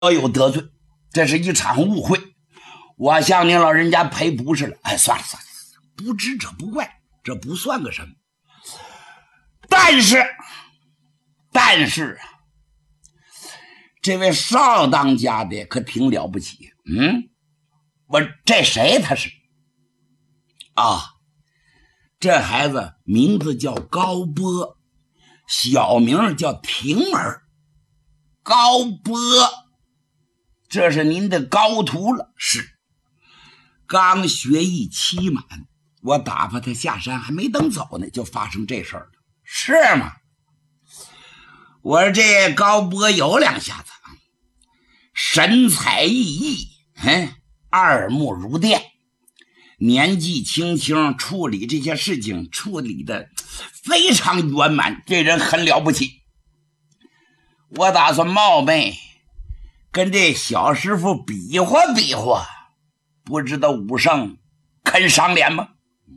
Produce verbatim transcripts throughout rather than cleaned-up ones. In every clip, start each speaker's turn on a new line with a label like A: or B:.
A: 有得罪，这是一场误会，我向您老人家赔不是了。哎，算了算了，不知者不怪，这不算个什么。但是，但是啊，这位少当家的可挺了不起。嗯，我这谁他是？啊，这孩子名字叫高波，小名叫婷儿。高波，这是您的高徒了。是，刚学艺期满，我打发他下山，还没等走呢，就发生这事儿了。是吗？我说这高波有两下子，神采奕奕，嗯，二目如电，年纪轻轻处理这些事情处理的非常圆满，这人很了不起。我打算冒昧跟这小师傅比划比划，不知道武圣肯赏脸吗？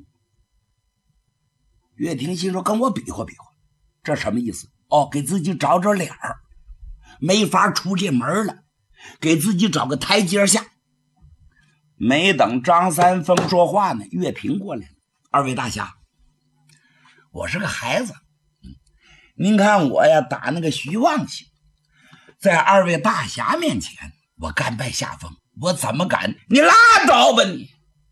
A: 岳霆心说跟我比划比划，这什么意思？哦，给自己找找脸儿，没法出这门了，给自己找个台阶下。没等张三丰说话呢，岳平过来了。二位大侠，我是个孩子，您看我呀，打那个徐旺去，在二位大侠面前，我甘拜下风，我怎么敢？你拉倒吧你！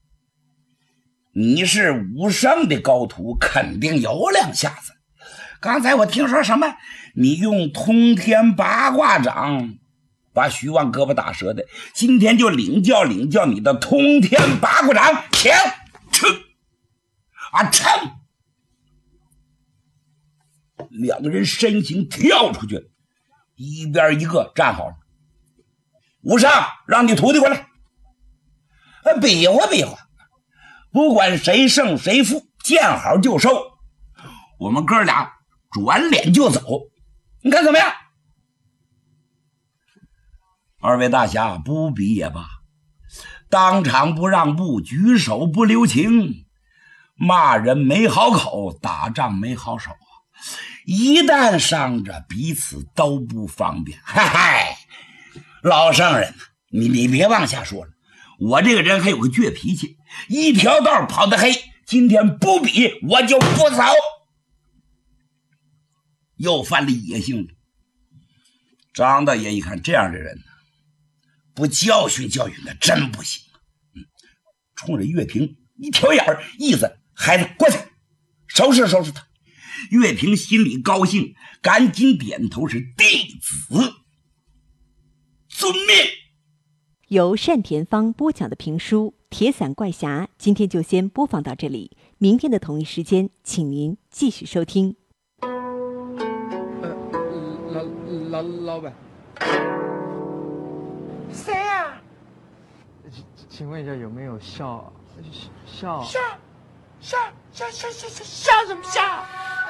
A: 你是武圣的高徒，肯定有两下子。刚才我听说什么，你用通天八卦掌把徐旺胳膊打折的，今天就领教领教你的通天八卦掌，请吃啊撑！两个人身形跳出去，一边一个站好了。武圣，让你徒弟过来，比划比划，不管谁胜谁负，见好就收。我们哥俩转脸就走，你看怎么样？二位大侠不比也罢，当场不让步，举手不留情，骂人没好口，打仗没好手啊！一旦伤着，彼此都不方便。嗨嗨，老圣人，你你别往下说了，我这个人还有个倔脾气，一条道跑得黑，今天不比我就不走。又犯了野性了。张大爷一看这样的人，不教训教训他真不行。嗯，冲着岳平一挑眼儿，意思孩子过去收拾收拾他。岳平心里高兴，赶紧点头，是弟子遵命。
B: 由单田芳播讲的评书《铁伞怪侠》今天就先播放到这里，明天的同一时间请您继续收听。
C: 老老老板，
D: 谁啊？
C: 请请问一下有没有笑笑
D: 笑笑笑笑笑笑什么笑？